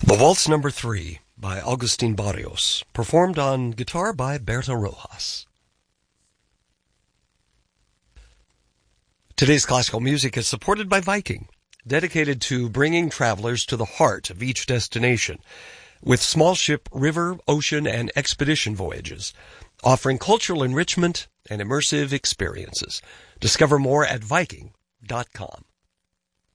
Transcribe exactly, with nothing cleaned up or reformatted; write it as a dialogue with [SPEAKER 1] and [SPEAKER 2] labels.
[SPEAKER 1] The Waltz Number Three by Agustin Barrios, performed on guitar by Berta Rojas. Today's classical music is supported by Viking, dedicated to bringing travelers to the heart of each destination, with small ship, river, ocean, and expedition voyages, offering cultural enrichment and immersive experiences. Discover more at Viking dot com.